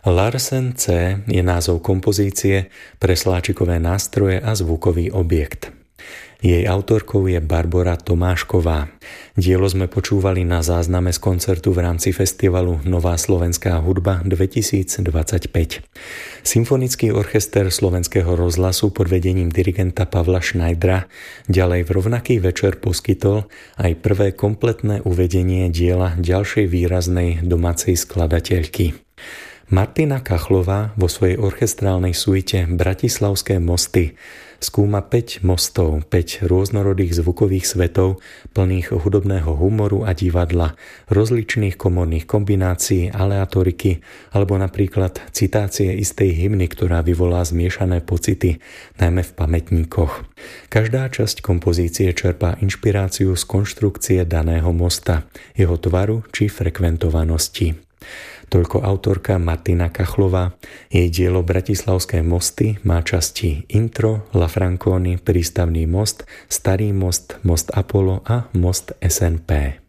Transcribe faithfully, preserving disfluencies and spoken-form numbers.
Larsen C je názov kompozície pre sláčikové nástroje a zvukový objekt. Jej autorkou je Barbora Tomášková. Dielo sme počúvali na zázname z koncertu v rámci festivalu Nová slovenská hudba dvetisícdvadsaťpäť. Symfonický orchester Slovenského rozhlasu pod vedením dirigenta Pavla Schneidera ďalej v rovnaký večer poskytol aj prvé kompletné uvedenie diela ďalšej výraznej domácej skladateľky. Martina Kachlová vo svojej orchestrálnej suite Bratislavské mosty skúma päť mostov, päť rôznorodých zvukových svetov, plných hudobného humoru a divadla, rozličných komorných kombinácií, aleatoriky alebo napríklad citácie istej hymny, ktorá vyvolá zmiešané pocity, najmä v pamätníkoch. Každá časť kompozície čerpá inšpiráciu z konštrukcie daného mosta, jeho tvaru či frekventovanosti. Toľko autorka Martina Kachlová. Jej dielo Bratislavské mosty má časti intro, La Franconi, prístavný most, Starý most, most Apollo a most es en pé.